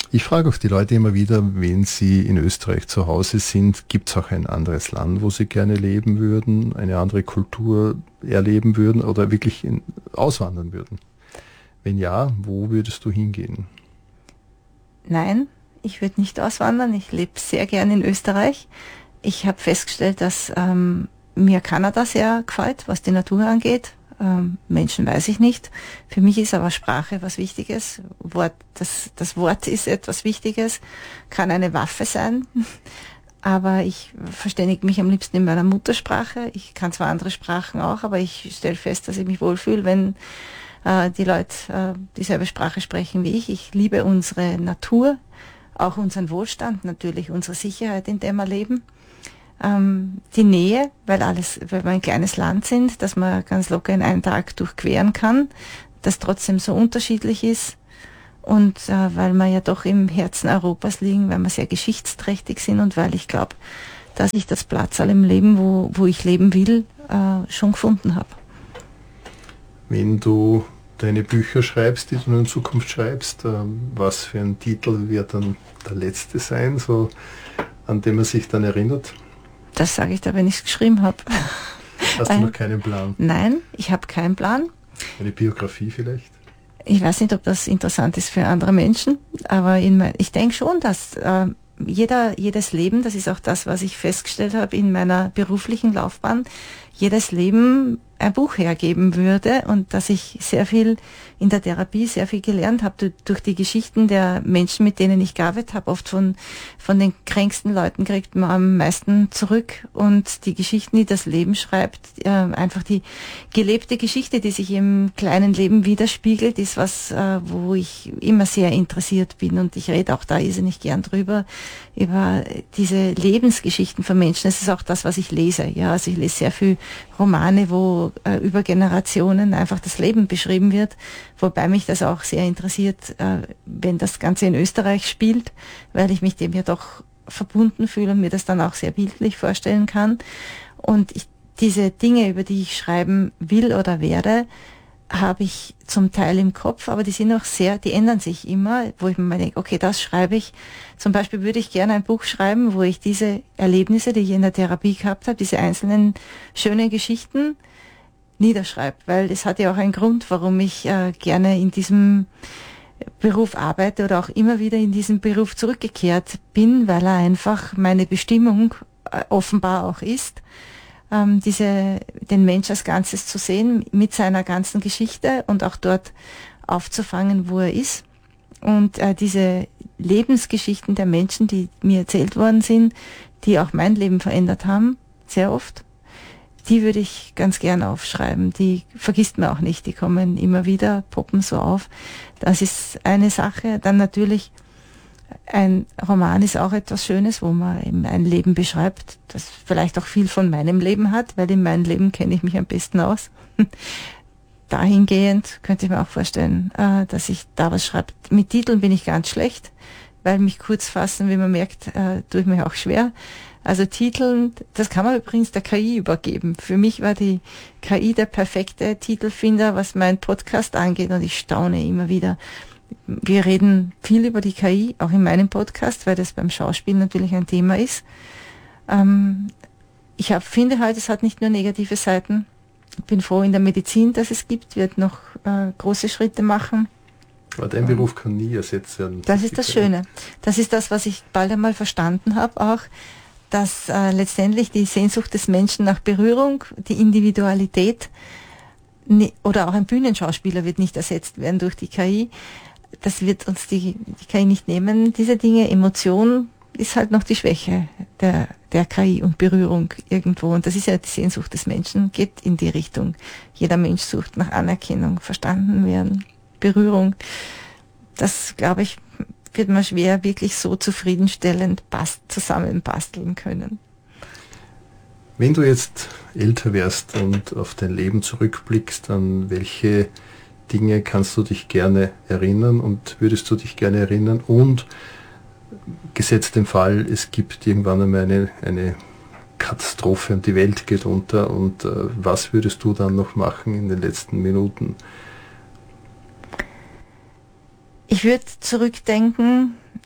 Ich frage auch die Leute immer wieder, wenn sie in Österreich zu Hause sind, gibt es auch ein anderes Land, wo sie gerne leben würden, eine andere Kultur erleben würden oder wirklich auswandern würden? Wenn ja, wo würdest du hingehen? Nein, ich würde nicht auswandern. Ich lebe sehr gern in Österreich. Ich habe festgestellt, dass mir Kanada sehr gefällt, was die Natur angeht. Menschen weiß ich nicht. Für mich ist aber Sprache was Wichtiges. Das Wort ist etwas Wichtiges, kann eine Waffe sein. Aber ich verständige mich am liebsten in meiner Muttersprache. Ich kann zwar andere Sprachen auch, aber ich stelle fest, dass ich mich wohlfühle, wenn die Leute dieselbe Sprache sprechen wie ich. Ich liebe unsere Natur, auch unseren Wohlstand, natürlich unsere Sicherheit, in der wir leben. Die Nähe, weil wir ein kleines Land sind, dass man ganz locker in einem Tag durchqueren kann, das trotzdem so unterschiedlich ist. Und weil wir ja doch im Herzen Europas liegen, weil wir sehr geschichtsträchtig sind und weil ich glaube, dass ich das Platzal im Leben, wo ich leben will, schon gefunden habe. Wenn du deine Bücher schreibst, die du in Zukunft schreibst, was für ein Titel wird dann der letzte sein, so an den man sich dann erinnert? Das sage ich da, wenn ich es geschrieben habe. Hast du noch keinen Plan? Nein, ich habe keinen Plan. Eine Biografie vielleicht? Ich weiß nicht, ob das interessant ist für andere Menschen, aber ich denke schon, dass jedes Leben, das ist auch das, was ich festgestellt habe in meiner beruflichen Laufbahn, jedes Leben ein Buch hergeben würde und dass ich sehr viel in der Therapie sehr viel gelernt habe durch die Geschichten der Menschen, mit denen ich gearbeitet habe. Oft von den kränksten Leuten kriegt man am meisten zurück und die Geschichten, die das Leben schreibt, einfach die gelebte Geschichte, die sich im kleinen Leben widerspiegelt, ist was, wo ich immer sehr interessiert bin und ich rede auch da irrsinnig gern drüber, über diese Lebensgeschichten von Menschen. Das ist auch das, was ich lese. Ja, also ich lese sehr viel Romane, wo über Generationen einfach das Leben beschrieben wird, wobei mich das auch sehr interessiert, wenn das Ganze in Österreich spielt, weil ich mich dem ja doch verbunden fühle und mir das dann auch sehr bildlich vorstellen kann. Und diese Dinge, über die ich schreiben will oder werde, habe ich zum Teil im Kopf, aber die sind auch die ändern sich immer, wo ich mir denke, okay, das schreibe ich. Zum Beispiel würde ich gerne ein Buch schreiben, wo ich diese Erlebnisse, die ich in der Therapie gehabt habe, diese einzelnen schönen Geschichten niederschreibe, weil es hat ja auch einen Grund, warum ich gerne in diesem Beruf arbeite oder auch immer wieder in diesen Beruf zurückgekehrt bin, weil er einfach meine Bestimmung offenbar auch ist. Den Mensch als Ganzes zu sehen, mit seiner ganzen Geschichte und auch dort aufzufangen, wo er ist. Und diese Lebensgeschichten der Menschen, die mir erzählt worden sind, die auch mein Leben verändert haben, sehr oft, die würde ich ganz gern aufschreiben. Die vergisst man auch nicht, die kommen immer wieder, poppen so auf. Das ist eine Sache. Dann natürlich, ein Roman ist auch etwas Schönes, wo man eben ein Leben beschreibt, das vielleicht auch viel von meinem Leben hat, weil in meinem Leben kenne ich mich am besten aus. Dahingehend könnte ich mir auch vorstellen, dass ich da was schreibe. Mit Titeln bin ich ganz schlecht, weil mich kurz fassen, wie man merkt, tue ich mir auch schwer. Also Titeln, das kann man übrigens der KI übergeben. Für mich war die KI der perfekte Titelfinder, was meinen Podcast angeht, und ich staune immer wieder. Wir reden viel über die KI, auch in meinem Podcast, weil das beim Schauspiel natürlich ein Thema ist. Finde halt, es hat nicht nur negative Seiten. Ich bin froh in der Medizin, dass es gibt, wird noch große Schritte machen. Aber dein Beruf kann nie ersetzt werden. Das ist das Schöne. Das ist das, was ich bald einmal verstanden habe, auch, dass letztendlich die Sehnsucht des Menschen nach Berührung, die Individualität oder auch ein Bühnenschauspieler wird nicht ersetzt werden durch die KI. Das wird uns die KI nicht nehmen. Diese Dinge, Emotion ist halt noch die Schwäche der KI und Berührung irgendwo. Und das ist ja die Sehnsucht des Menschen, geht in die Richtung. Jeder Mensch sucht nach Anerkennung, verstanden werden, Berührung. Das, glaube ich, wird man schwer wirklich so zufriedenstellend zusammenbasteln können. Wenn du jetzt älter wärst und auf dein Leben zurückblickst, an welche Dinge kannst du dich gerne erinnern und würdest du dich gerne erinnern? Und gesetzt den Fall, es gibt irgendwann einmal eine Katastrophe und die Welt geht unter, und was würdest du dann noch machen in den letzten Minuten? Ich würde zurückdenken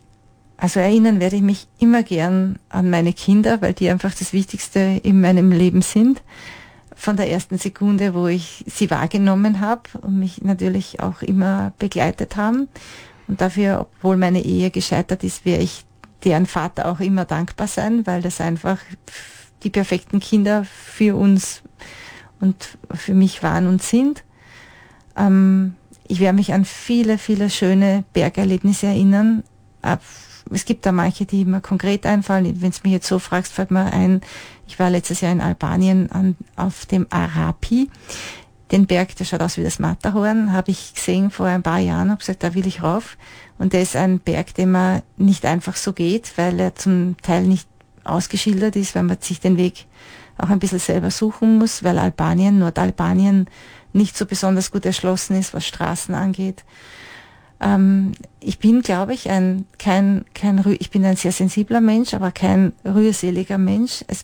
Also erinnern werde ich mich immer gern an meine Kinder, weil die einfach das Wichtigste in meinem Leben sind. Von der ersten Sekunde, wo ich sie wahrgenommen habe und mich natürlich auch immer begleitet haben. Und dafür, obwohl meine Ehe gescheitert ist, werde ich deren Vater auch immer dankbar sein, weil das einfach die perfekten Kinder für uns und für mich waren und sind. Ich werde mich an viele, viele schöne Bergerlebnisse erinnern. Es gibt da manche, die mir konkret einfallen. Wenn du mich jetzt so fragst, fällt mir ein, ich war letztes Jahr in Albanien auf dem Arapi. Den Berg, der schaut aus wie das Matterhorn, habe ich gesehen vor ein paar Jahren, habe gesagt, da will ich rauf. Und der ist ein Berg, den man nicht einfach so geht, weil er zum Teil nicht ausgeschildert ist, weil man sich den Weg auch ein bisschen selber suchen muss, weil Nordalbanien nicht so besonders gut erschlossen ist, was Straßen angeht. Ich bin, glaube ich, ich bin ein sehr sensibler Mensch, aber kein rührseliger Mensch. Es